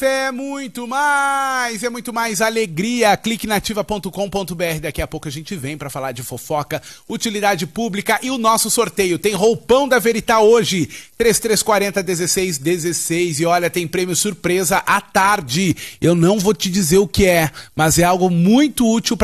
É muito mais alegria. Clique na ativa.com.br. Daqui a pouco a gente vem pra falar de fofoca, utilidade pública e o nosso sorteio. Tem roupão da Veritá hoje, 3340-1616. E olha, tem prêmio surpresa à tarde. Eu não vou te dizer o que é, mas é algo muito útil pra